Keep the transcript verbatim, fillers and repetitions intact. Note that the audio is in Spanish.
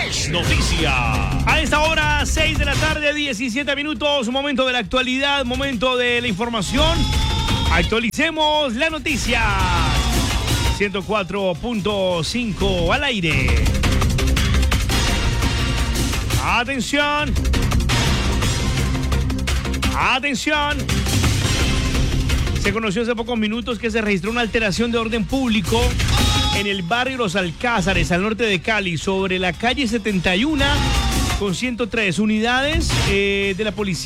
Flash Noticias. A esta hora, seis de la tarde, diecisiete minutos, momento de la actualidad, momento de la información. Actualicemos la noticia. ciento cuatro punto cinco al aire. Atención. Atención. Se conoció hace pocos minutos que se registró una alteración de orden público en el barrio Los Alcázares, al norte de Cali, sobre la calle setenta y uno, con ciento tres unidades eh, de la policía.